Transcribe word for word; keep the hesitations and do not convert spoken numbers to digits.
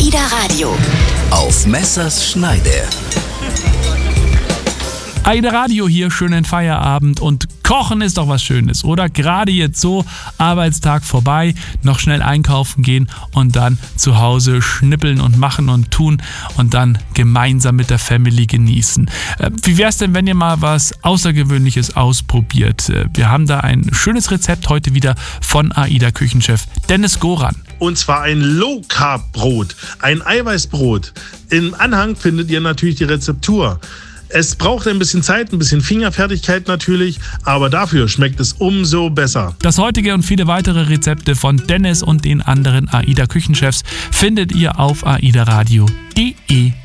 AIDA Radio. Auf Messers Schneide. AIDA Radio hier, schönen Feierabend, und Kochen ist doch was Schönes, oder? Gerade jetzt so, Arbeitstag vorbei, noch schnell einkaufen gehen und dann zu Hause schnippeln und machen und tun und dann gemeinsam mit der Family genießen. Äh, wie wär's denn, wenn ihr mal was Außergewöhnliches ausprobiert? Äh, wir haben da ein schönes Rezept heute wieder von AIDA-Küchenchef Dennis Goran. Und zwar ein Low-Carb-Brot, ein Eiweißbrot. Im Anhang findet ihr natürlich die Rezeptur. Es braucht ein bisschen Zeit, ein bisschen Fingerfertigkeit natürlich, aber dafür schmeckt es umso besser. Das heutige und viele weitere Rezepte von Dennis und den anderen AIDA-Küchenchefs findet ihr auf aidaradio punkt de.